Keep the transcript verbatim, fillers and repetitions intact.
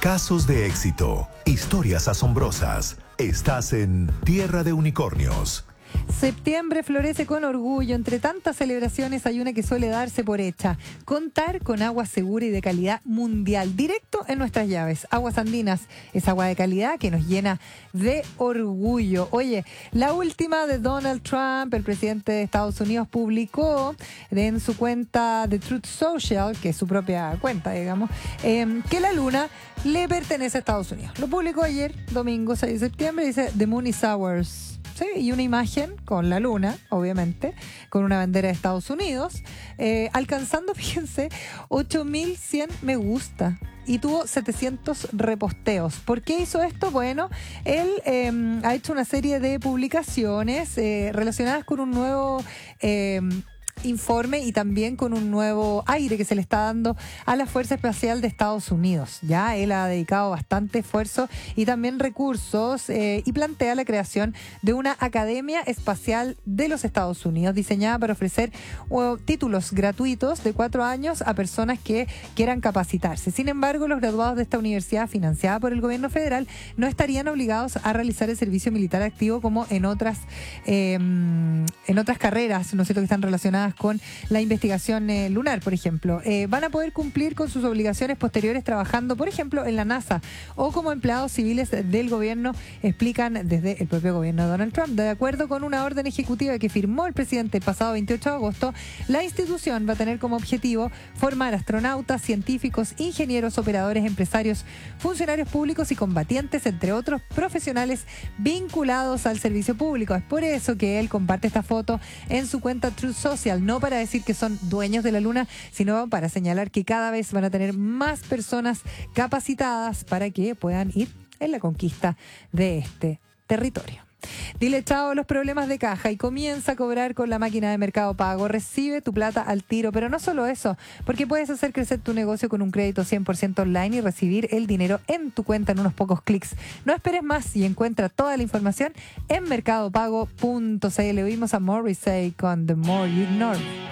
Casos de éxito, historias asombrosas. Estás en Tierra de Unicornios. Septiembre florece con orgullo. Entre tantas celebraciones hay una que suele darse por hecha: contar con agua segura y de calidad mundial, directo en nuestras llaves. Aguas Andinas es agua de calidad que nos llena de orgullo. Oye, la última de Donald Trump, el presidente de Estados Unidos, publicó en su cuenta de Truth Social, que es su propia cuenta, digamos, eh, que la luna le pertenece a Estados Unidos. Lo publicó ayer, domingo seis de septiembre, dice The Moon is ours. Sí, y una imagen con la luna, obviamente, con una bandera de Estados Unidos, eh, alcanzando, fíjense, ocho mil cien me gusta y tuvo setecientos reposteos. ¿Por qué hizo esto? Bueno, él eh, ha hecho una serie de publicaciones eh, relacionadas con un nuevo Eh, informe y también con un nuevo aire que se le está dando a la Fuerza Espacial de Estados Unidos. Ya él ha dedicado bastante esfuerzo y también recursos eh, y plantea la creación de una Academia Espacial de los Estados Unidos diseñada para ofrecer uh, títulos gratuitos de cuatro años a personas que quieran capacitarse. Sin embargo, los graduados de esta universidad financiada por el gobierno federal no estarían obligados a realizar el servicio militar activo como en otras eh, en otras carreras, ¿no es cierto?, que están relacionadas con la investigación eh, lunar, por ejemplo. Eh, van a poder cumplir con sus obligaciones posteriores trabajando, por ejemplo, en la NASA o como empleados civiles del gobierno, explican desde el propio gobierno de Donald Trump. De acuerdo con una orden ejecutiva que firmó el presidente el pasado veintiocho de agosto, la institución va a tener como objetivo formar astronautas, científicos, ingenieros, operadores, empresarios, funcionarios públicos y combatientes, entre otros profesionales vinculados al servicio público. Es por eso que él comparte esta foto en su cuenta Truth Social, no para decir que son dueños de la luna, sino para señalar que cada vez van a tener más personas capacitadas para que puedan ir en la conquista de este territorio. Dile chao a los problemas de caja y comienza a cobrar con la máquina de Mercado Pago. Recibe tu plata al tiro, pero no solo eso, porque puedes hacer crecer tu negocio con un crédito cien por ciento online y recibir el dinero en tu cuenta en unos pocos clics. No esperes más y encuentra toda la información en mercado pago punto c l. Oímos a Morrissey con The More You Ignore Me.